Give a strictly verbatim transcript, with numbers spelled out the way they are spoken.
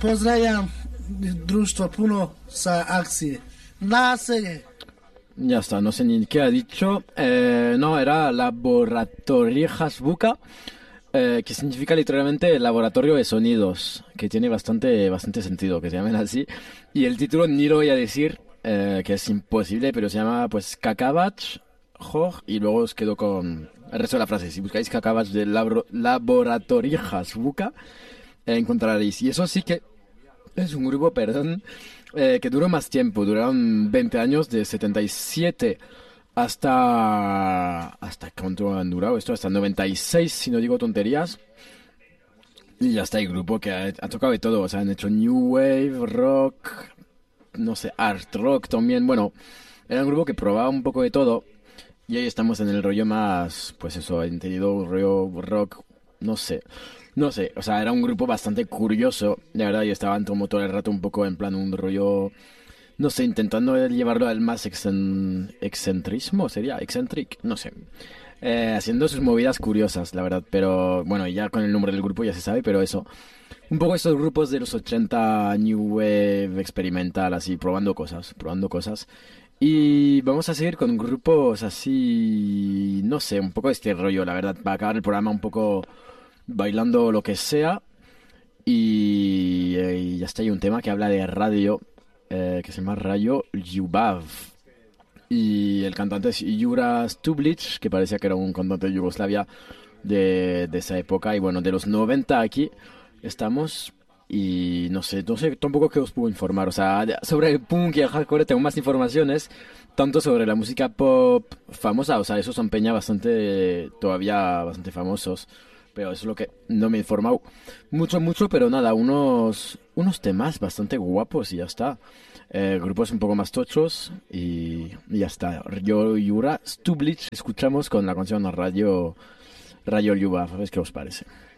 Pozdravljam društvo puno sa akcije. Naselje. Ya está, no sé ni qué ha dicho. Eh, no, era Laboratorio Hasbuca, eh, que significa literalmente laboratorio de sonidos, que tiene bastante, bastante sentido que se llamen así. Y el título ni lo voy a decir, eh, que es imposible, pero se llama pues Kakabach Hog, y luego os quedo con el resto de la frase. Si buscáis Kakabach de labro- Laboratorio Hasbuca, eh, encontraréis. Y eso sí que es un grupo, perdón, eh, que duró más tiempo. Duraron veinte años, de setenta y siete hasta... ¿Hasta cuánto han durado esto? Hasta noventa y seis, si no digo tonterías. Y ya está, el grupo que ha, ha tocado de todo. O sea, han hecho New Wave, rock, no sé, art rock también. Bueno, era un grupo que probaba un poco de todo. Y ahí estamos en el rollo más, pues eso, entendido, rollo rock, no sé. No sé, o sea, era un grupo bastante curioso, de verdad, y estaban como todo el rato un poco en plan un rollo, no sé, intentando llevarlo al más excen- excentrismo, sería, eccentric, no sé. Eh, haciendo sus movidas curiosas, la verdad, pero bueno, ya con el nombre del grupo ya se sabe, pero eso. Un poco estos grupos de los ochenta New Wave, experimental, así, probando cosas, probando cosas. Y vamos a seguir con grupos así, no sé, un poco de este rollo, la verdad, para acabar el programa un poco bailando lo que sea. Y, eh, y ya está, hay un tema que habla de radio, eh, que se llama Radio Ljubav. Y el cantante es Jura Stublic, que parecía que era un cantante de Yugoslavia de, de esa época. Y bueno, de los noventa aquí estamos. Y no sé, no sé tampoco qué os puedo informar. O sea, de- sobre el punk y el hardcore tengo más informaciones. Tanto sobre la música pop famosa, o sea, esos son peña bastante, todavía bastante famosos. Pero eso es lo que no me he informado mucho, mucho, pero nada, unos, unos temas bastante guapos y ya está. Eh, grupos un poco más tochos y, y ya está. Yo y Yura Stublic escuchamos con la canción Radio, Radio Ljubav, a ver qué os parece.